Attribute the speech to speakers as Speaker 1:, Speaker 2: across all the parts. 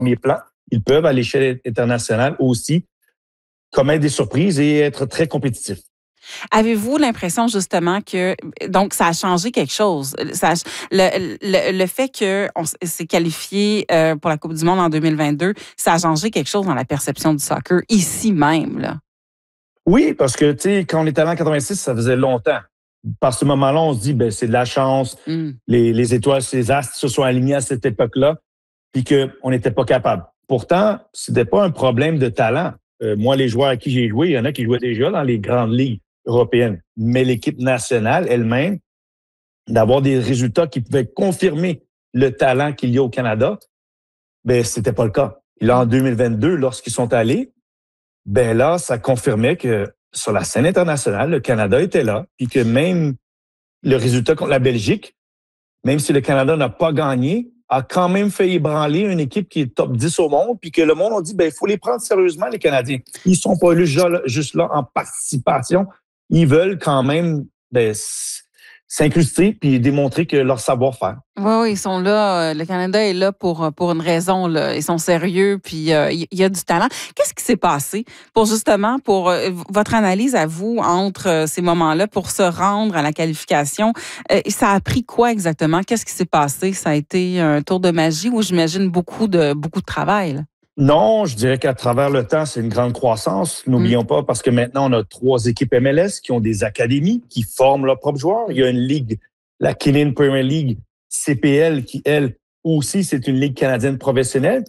Speaker 1: premier plan, ils peuvent, à l'échelle internationale aussi, commettre des surprises et être très compétitifs.
Speaker 2: Avez-vous l'impression justement que donc ça a changé quelque chose? Le fait qu'on s'est qualifié pour la Coupe du monde en 2022, ça a changé quelque chose dans la perception du soccer ici même, là?
Speaker 1: Oui, parce que, tu sais, quand on est allé en 86, ça faisait longtemps. Par ce moment-là, on se dit, ben, c'est de la chance. Les étoiles, les astres se sont alignés à cette époque-là, puis qu'on n'était pas capable. Pourtant, c'était pas un problème de talent. Moi, les joueurs à qui j'ai joué, il y en a qui jouaient déjà dans les grandes ligues européennes. Mais l'équipe nationale elle-même, d'avoir des résultats qui pouvaient confirmer le talent qu'il y a au Canada, ben, c'était pas le cas. Et là, en 2022, lorsqu'ils sont allés, ben là, ça confirmait que sur la scène internationale, le Canada était là, puis que même le résultat contre la Belgique, même si le Canada n'a pas gagné, a quand même fait ébranler une équipe qui est top 10 au monde, puis que le monde a dit, ben il faut les prendre sérieusement, les Canadiens. Ils sont pas juste là en participation. Ils veulent quand même s'incruster puis démontrer que leur savoir-faire.
Speaker 2: Oui, ils sont là. Le Canada est là pour une raison. Là. Ils sont sérieux, puis il y a du talent. Qu'est-ce qui s'est passé pour votre analyse à vous entre ces moments-là pour se rendre à la qualification? Ça a pris quoi exactement? Qu'est-ce qui s'est passé? Ça a été un tour de magie ou j'imagine beaucoup de travail? Là?
Speaker 1: Non, je dirais qu'à travers le temps, c'est une grande croissance. N'oublions pas, parce que maintenant, on a 3 équipes MLS qui ont des académies, qui forment leurs propres joueurs. Il y a une ligue, la Canadian Premier League, CPL, qui, elle, aussi, c'est une ligue canadienne professionnelle.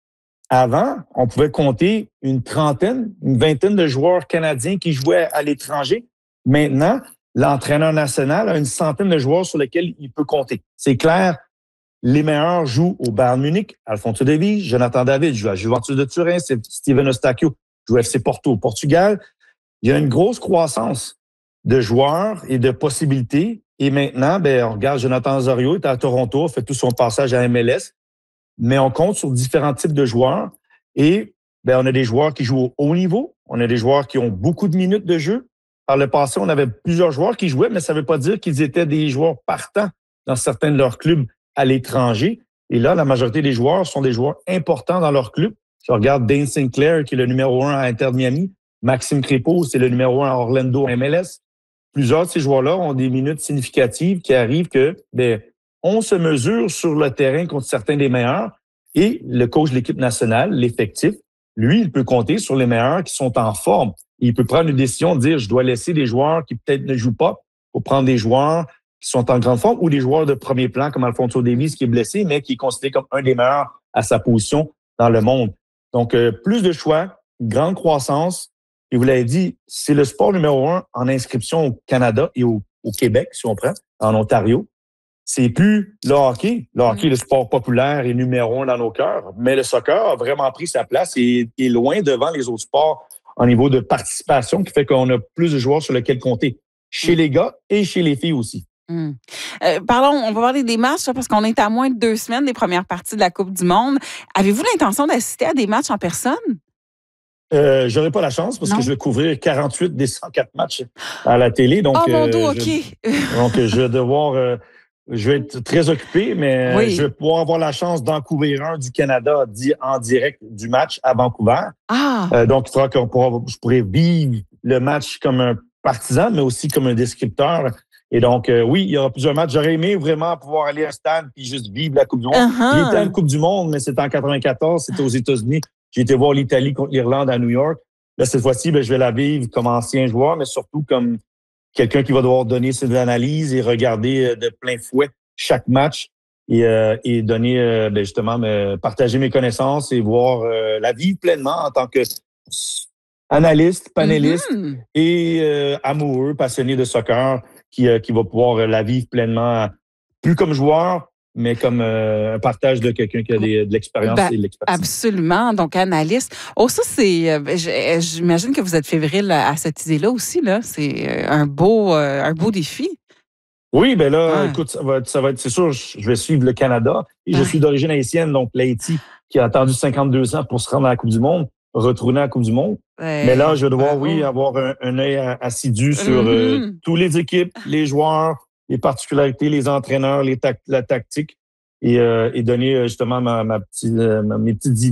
Speaker 1: Avant, on pouvait compter une vingtaine de joueurs canadiens qui jouaient à l'étranger. Maintenant, l'entraîneur national a une centaine de joueurs sur lesquels il peut compter. C'est clair. Les meilleurs jouent au Bayern Munich, Alphonso Davies, Jonathan David joue à Juventus de Turin, Steven Eustáquio joue à FC Porto au Portugal. Il y a une grosse croissance de joueurs et de possibilités. Et maintenant, ben, on regarde Jonathan Osorio, est à Toronto, fait tout son passage à MLS. Mais on compte sur différents types de joueurs. Et ben, on a des joueurs qui jouent au haut niveau. On a des joueurs qui ont beaucoup de minutes de jeu. Par le passé, on avait plusieurs joueurs qui jouaient, mais ça ne veut pas dire qu'ils étaient des joueurs partants dans certains de leurs clubs à l'étranger. Et là, la majorité des joueurs sont des joueurs importants dans leur club. Je regarde Dane Sinclair, qui est le numéro 1 à Inter de Miami. Maxime Crépeau, c'est le numéro 1 à Orlando MLS. Plusieurs de ces joueurs-là ont des minutes significatives qui arrivent que, ben, on se mesure sur le terrain contre certains des meilleurs. Et le coach de l'équipe nationale, l'effectif, lui, il peut compter sur les meilleurs qui sont en forme. Il peut prendre une décision de dire, je dois laisser des joueurs qui peut-être ne jouent pas pour prendre des joueurs qui sont en grande forme ou des joueurs de premier plan comme Alphonso Davies qui est blessé, mais qui est considéré comme un des meilleurs à sa position dans le monde. Donc, plus de choix, grande croissance. Et vous l'avez dit, c'est le sport numéro 1 en inscription au Canada et au Québec, si on prend, en Ontario. C'est plus le hockey. Le hockey, le sport populaire, est numéro 1 dans nos cœurs. Mais le soccer a vraiment pris sa place et est loin devant les autres sports en niveau de participation, qui fait qu'on a plus de joueurs sur lesquels compter, chez les gars et chez les filles aussi.
Speaker 2: Parlons, on va parler des matchs parce qu'on est à moins de 2 semaines des premières parties de la Coupe du monde. Avez-vous l'intention d'assister à des matchs en personne?
Speaker 1: J'aurai pas la chance parce que je vais couvrir 48 des 104 matchs à la télé. Donc,
Speaker 2: mon dos, OK.
Speaker 1: Donc, je vais devoir... je vais être très occupé, mais je vais pouvoir avoir la chance d'en couvrir un du Canada en direct du match à Vancouver. Donc, il faudra je pourrais vivre le match comme un partisan, mais aussi comme un descripteur. Et donc, oui, il y aura plusieurs matchs. J'aurais aimé vraiment pouvoir aller à un stade puis juste vivre la Coupe du monde. J'ai été à une Coupe du monde, mais c'était en 94, c'était aux États-Unis. J'ai été voir l'Italie contre l'Irlande à New York. Là, cette fois-ci, je vais la vivre comme ancien joueur, mais surtout comme quelqu'un qui va devoir donner ses analyses et regarder de plein fouet chaque match et donner, justement, partager mes connaissances et voir la vivre pleinement en tant que analyste, panéliste et amoureux, passionné de soccer qui va pouvoir la vivre pleinement, plus comme joueur, mais comme un partage de quelqu'un qui a de l'expérience et de l'expertise.
Speaker 2: Absolument. Donc, analyste. Oh, ça, c'est... j'imagine que vous êtes fébrile à cette idée-là aussi, là. C'est un beau défi.
Speaker 1: Oui, ben là, écoute, ça va être, c'est sûr, je vais suivre le Canada. Et je suis d'origine haïtienne, donc l'Haïti, qui a attendu 52 ans pour se rendre à la Coupe du Monde, retourner à la Coupe du Monde. Mais là, je vais devoir, avoir un œil assidu sur toutes les équipes, les joueurs, les particularités, les entraîneurs, la tactique. et donner justement mes petites